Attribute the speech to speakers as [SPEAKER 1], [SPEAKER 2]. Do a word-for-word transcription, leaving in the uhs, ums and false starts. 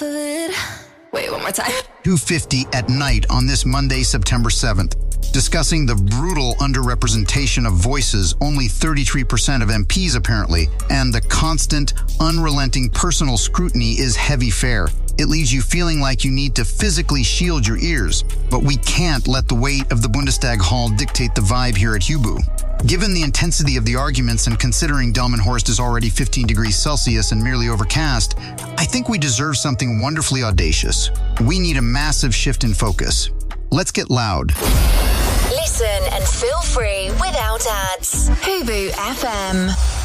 [SPEAKER 1] enough of it. Wait, one more time.
[SPEAKER 2] two fifty at night on this Monday, September seventh. Discussing the brutal underrepresentation of voices, only thirty-three percent of M Ps apparently, and the constant, unrelenting personal scrutiny is heavy fare. It leaves you feeling like you need to physically shield your ears, but we can't let the weight of the Bundestag hall dictate the vibe here at Hubu. Given the intensity of the arguments and considering Delmenhorst is already fifteen degrees Celsius and merely overcast, I think we deserve something wonderfully audacious. We need a massive shift in focus. Let's get loud.
[SPEAKER 3] Listen and feel free without ads. Hubu F M.